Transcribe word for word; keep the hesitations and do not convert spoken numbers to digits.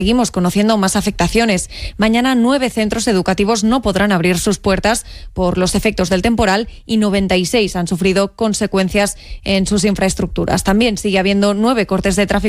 Seguimos conociendo más afectaciones. Mañana nueve centros educativos no podrán abrir sus puertas por los efectos del temporal y noventa y seis han sufrido consecuencias en sus infraestructuras. También sigue habiendo nueve cortes de tráfico